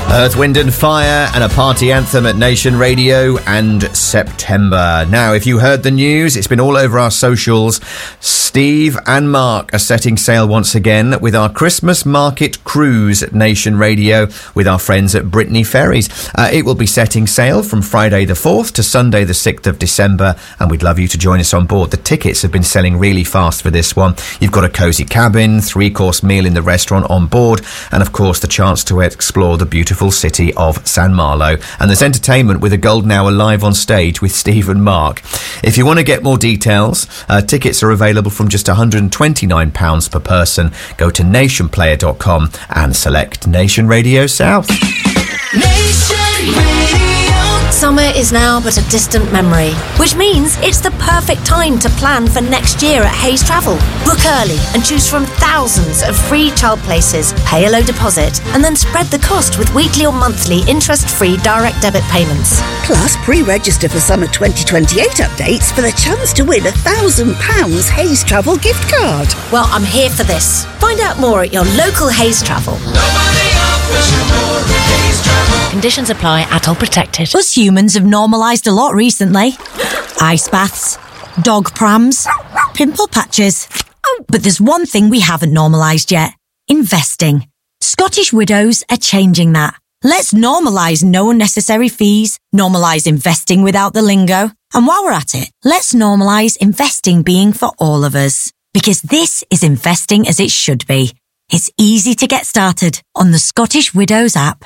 Earth, Wind and Fire and a party anthem at Nation Radio and September. Now, if you heard the news, it's been all over our socials. Steve and Mark are setting sail once again with our Christmas market cruise at Nation Radio with our friends at Brittany Ferries. It will be setting sail from Friday the 4th to Sunday the 6th of December, and we'd love you to join us on board. The tickets have been selling really fast for this one. You've got a cosy cabin, 3-course meal in the restaurant on board, and of course the chance to explore the beautiful city of San Marlo. And there's entertainment with a golden hour live on stage with Steve and Mark. If you want to get more details, tickets are available from just £129 per person. Go to nationplayer.com and select Nation Radio South. Nation Radio. Summer is now but a distant memory, which means it's the perfect time to plan for next year at Hayes Travel. Book early and choose from thousands of free child places, pay a low deposit, and then spread the cost with weekly or monthly interest-free direct debit payments. Plus, pre-register for summer 2028 updates for the chance to win £1,000 Hayes Travel gift card. Well, I'm here for this. Find out more at your local Hayes Travel. Nobody offers you more at Hayes Travel. Conditions apply, adult protected. Us humans have normalised a lot recently. Ice baths, dog prams, pimple patches. Oh, but there's one thing we haven't normalised yet. Investing. Scottish Widows are changing that. Let's normalise no unnecessary fees, normalise investing without the lingo. And while we're at it, let's normalise investing being for all of us. Because this is investing as it should be. It's easy to get started on the Scottish Widows app.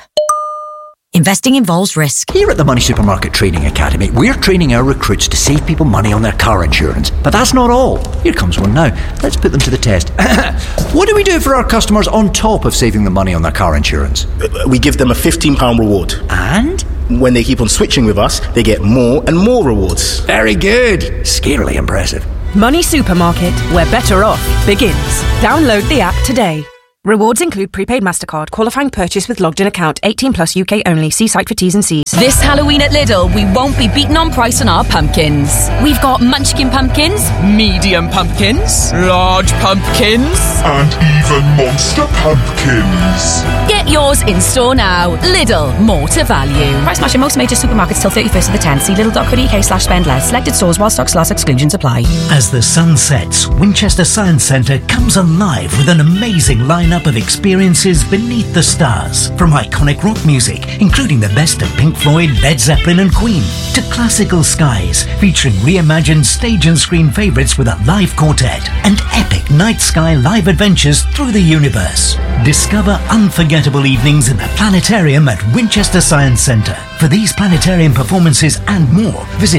Investing involves risk. Here at the Money Supermarket Training Academy, we're training our recruits to save people money on their car insurance. But that's not all. Here comes one now. Let's put them to the test. What do we do for our customers on top of saving them money on their car insurance? We give them a £15 reward. And? When they keep on switching with us, they get more and more rewards. Very good. Scarily impressive. Money Supermarket, where better off begins. Download the app today. Rewards include prepaid MasterCard, qualifying purchase with logged in account, 18 plus UK only. See site for T's and C's. This Halloween at Lidl, we won't be beaten on price on our pumpkins. We've got munchkin pumpkins, medium pumpkins, large pumpkins, and even monster pumpkins. Get yours in store now. Lidl, more to value. Price match in most major supermarkets till 31st of the 10th. See lidl.co.uk/spend less. Selected stores while stocks last. Exclusions apply. As the sun sets, Winchester Science Centre comes alive with an amazing lineup of experiences beneath the stars. From iconic rock music, including the best of Pink Floyd, Led Zeppelin and Queen, to classical skies, featuring reimagined stage and screen favourites with a live quartet, and epic night sky live adventures through the universe. Discover unforgettable evenings in the planetarium at Winchester Science Centre. For these planetarium performances and more, visit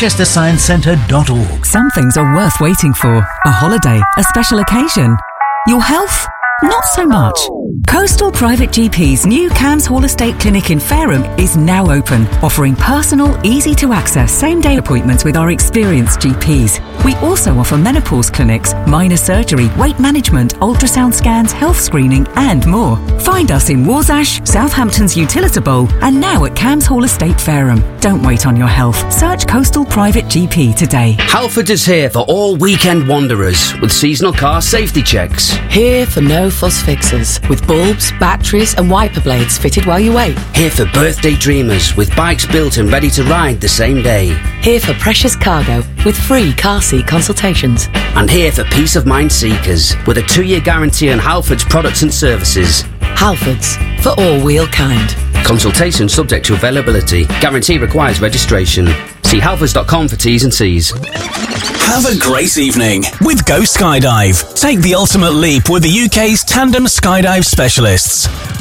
winchestersciencecentre.org. Some things are worth waiting for. A holiday, a special occasion. Your health? Not so much. Coastal Private GP's new Cams Hall Estate Clinic in Fareham is now open, offering personal, easy-to-access same-day appointments with our experienced GPs. We also offer menopause clinics, minor surgery, weight management, ultrasound scans, health screening and more. Find us in Warsash, Southampton's Utilita Bowl and now at Cams Hall Estate Fareham. Don't wait on your health. Search Coastal Private GP today. Halford is here for all weekend wanderers with seasonal car safety checks. Here for no fuss fixes, with bulbs, batteries and wiper blades fitted while you wait. Here for birthday dreamers with bikes built and ready to ride the same day. Here for precious cargo with free car seat consultations. And here for peace of mind seekers with a 2-year guarantee on Halford's products and services. Halfords, for all wheel kind. Consultation subject to availability. Guarantee requires registration. See halfords.com for T's and C's. Have a great evening with Go Skydive. Take the ultimate leap with the UK's tandem skydive specialists.